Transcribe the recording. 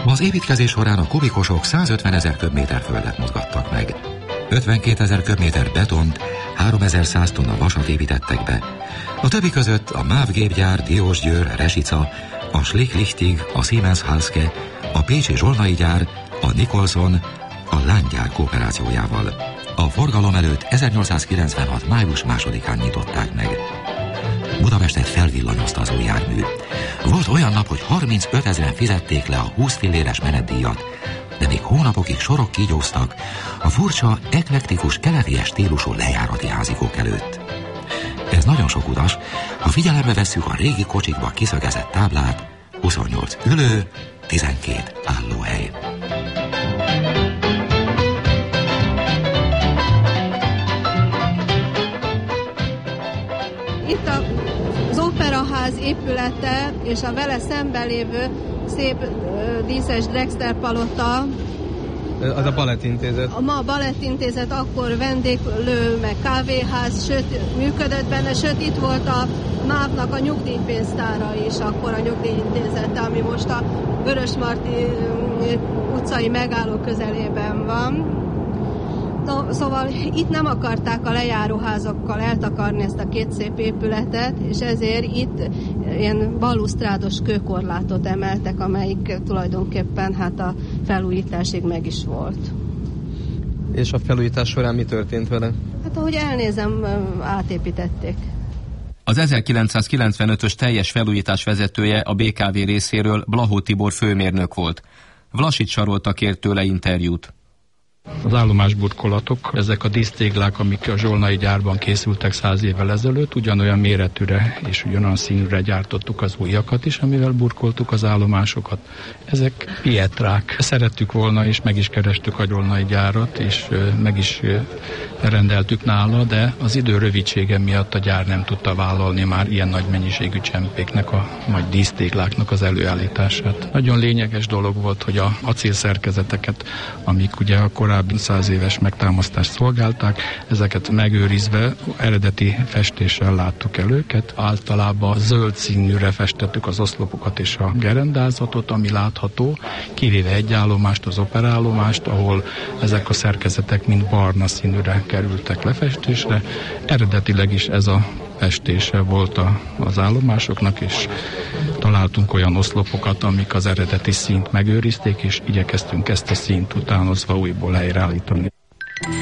Az építkezés során a kubikosok 150 000 köbméter földet mozgattak meg. 52 000 köbméter betont, 3100 tonna vasat építettek be. A többi között a MÁV gépgyár, Diósgyőr, Resica, a Schlick-Lichtig, a Siemens Halske, a pécsi Zsolnai gyár, a Nicholson, a lánygyár kooperációjával. A forgalom előtt 1896. május 2-án nyitották meg. Budapestet felvillanyozta az új jármű. Volt olyan nap, hogy 35 000 fizették le a 20 filléres menetdíjat, de még hónapokig sorok kígyóztak a furcsa, eklektikus, keleties stílusú lejárati házikók előtt. Ez nagyon sok utas, ha figyelembe vesszük a régi kocsikba kiszögezett táblát, 28 ülő, 12 állóhely. Itt az Operaház épülete és a vele szemben lévő szép díszes Drexler palota. Az a Balettintézet. A Balettintézet akkor vendéglő, meg kávéház, sőt működött benne, sőt itt volt a MÁV-nak a nyugdíjpénztára is, akkor a nyugdíjintézete, ami most a Vörösmarty utcai megálló közelében van. Szóval itt nem akarták a lejáróházakkal eltakarni ezt a két szép épületet, és ezért itt ilyen balusztrádos kőkorlátot emeltek, amelyik tulajdonképpen hát a felújításig meg is volt. És a felújítás során mi történt vele? Hát ahogy elnézem, átépítették. Az 1995-ös teljes felújítás vezetője a BKV részéről Blahó Tibor főmérnök volt. Vlasics Sarolta kért tőle interjút. Az állomásburkolatok, ezek a dísztéglák, amik a zsolnai gyárban készültek 100 évvel ezelőtt, ugyanolyan méretűre és ugyanolyan színűre gyártottuk az újakat is, amivel burkoltuk az állomásokat. Ezek pietrák. Szerettük volna, és meg is kerestük a zsolnai gyárat, és meg is rendeltük nála, de az idő rövidsége miatt a gyár nem tudta vállalni már ilyen nagy mennyiségű csempéknek, vagy dísztégláknak az előállítását. Nagyon lényeges dolog volt, hogy a acélszerkezeteket, amik ugye a korábbi 100 éves megtámasztást szolgálták, ezeket megőrizve eredeti festéssel láttuk el őket. Általában zöld színűre festettük az oszlopokat és a gerendázatot, ami látható, kivéve egy állomást, az operállomást, ahol ezek a szerkezetek mind barna színűre kerültek lefestésre. Eredetileg is ez a festése volt az állomásoknak, és találtunk olyan oszlopokat, amik az eredeti színt megőrizték, és igyekeztünk ezt a színt utánozva újból helyreállítani.